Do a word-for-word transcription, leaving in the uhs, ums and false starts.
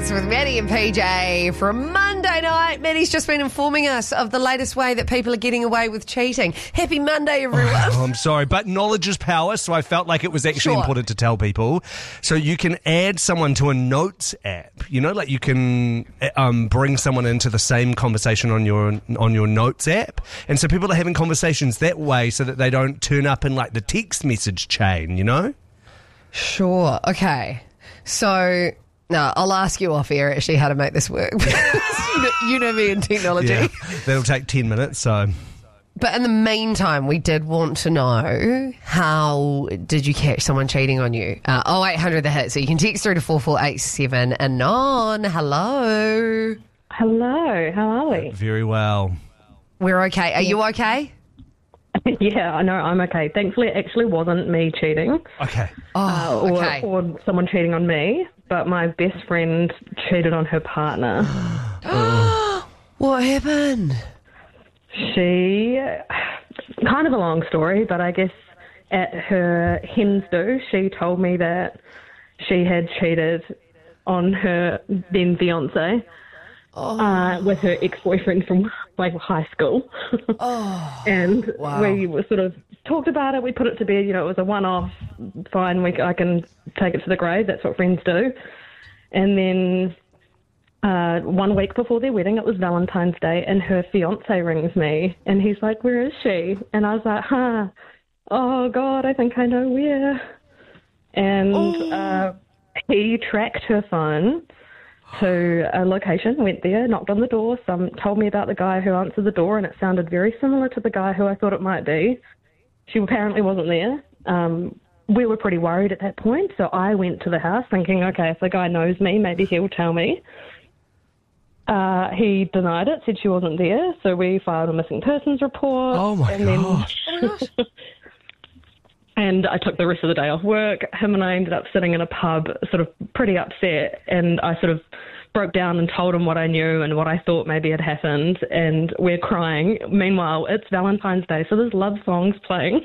Dance with Maddie and P J from Monday night. Maddie's just been informing us of the latest way that people are getting away with cheating. Happy Monday, everyone. Oh, I'm sorry, but knowledge is power, so I felt like it was actually Sure. important to tell people. So you can add someone to a notes app. You know, like you can um, bring someone into the same conversation on your on your notes app. And so people are having conversations that way so that they don't turn up in like the text message chain, you know? Sure. Okay. So, no, I'll ask you off air actually how to make this work. you, know, you know me in technology. Yeah, that'll take ten minutes, so... But in the meantime, we did want to know, how did you catch someone cheating on you? Uh, oh eight hundred the hit. So you can text through to four four eight seven and on. Hello. Hello, how are we? Very well. We're okay. Are you okay? Yeah, I know, I'm okay. Thankfully, it actually wasn't me cheating Okay. Oh, or, okay. or someone cheating on me, but my best friend cheated on her partner. What happened? She, kind of a long story, but I guess at her hens do, she told me that she had cheated on her then fiance. Oh. Uh, with her ex-boyfriend from like high school. Oh, and wow. we were sort of talked about it. We put it to bed. You know, it was a one-off. Fine, we, I can take it to the grave. That's what friends do. And then uh, one week before their wedding, it was Valentine's Day, and her fiance rings me, and he's like, "Where is she?" And I was like, "Huh? Oh God, I think I know where." And Oh. uh, he tracked her phone to a location, went there, knocked on the door, some told me about the guy who answered the door, and it sounded very similar to the guy who I thought it might be. She apparently wasn't there. Um, we were pretty worried at that point, so I went to the house thinking, okay, if the guy knows me, maybe he'll tell me. Uh, he denied it, said she wasn't there, so we filed a missing persons report. Oh, my and gosh. Then, and I took the rest of the day off work. Him and I ended up sitting in a pub, sort of pretty upset, and I sort of broke down and told him what I knew and what I thought maybe had happened, and we're crying. Meanwhile, it's Valentine's Day, so there's love songs playing.